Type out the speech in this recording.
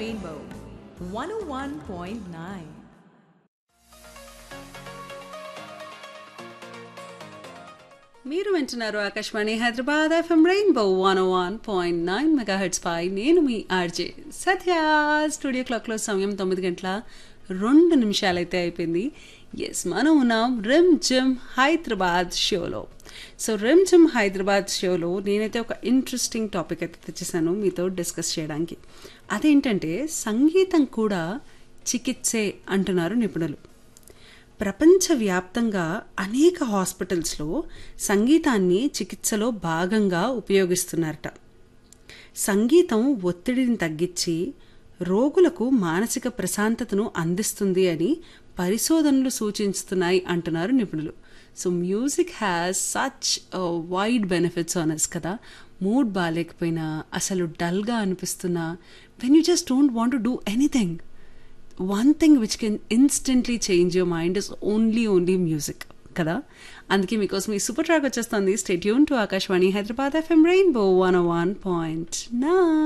Rainbow 101.9. మీరు వింటున్నారు Akashvani Hyderabad FM rainbow 101.9 megahertz పై నేను మీ ఆర్జే సత్య. స్టూడియో క్లాక్లో సమయం 9:02 అయితే అయిపోయింది. ఎస్, మనం ఉన్నాం రిమ్ జిమ్ హైదరాబాద్ షోలో. సో రిమ్ జిమ్ హైదరాబాద్ షోలో నేనైతే ఒక ఇంట్రెస్టింగ్ టాపిక్ అయితే తెచ్చేసాను మీతో డిస్కస్ చేయడానికి. అదేంటంటే సంగీతం కూడా చికిత్సే అంటున్నారు నిపుణులు. ప్రపంచవ్యాప్తంగా అనేక హాస్పిటల్స్లో సంగీతాన్ని చికిత్సలో భాగంగా ఉపయోగిస్తున్నారట. సంగీతం ఒత్తిడిని తగ్గించి రోగులకు మానసిక ప్రశాంతతను అందిస్తుంది అని పరిశోధనలు సూచిస్తున్నాయి అంటున్నారు నిపుణులు. So music has such wide benefits on us కదా. మూడ్ బాగాలేకపోయినా, అసలు డల్గా అనిపిస్తున్నా, when you just don't want to do anything, one thing which can instantly change your mind is only music కదా. అందుకే మీకోసం ఈ సూపర్ ట్రాక్ వచ్చేస్తుంది. Stay tune to Akashvani Hyderabad FM rainbow 101.9.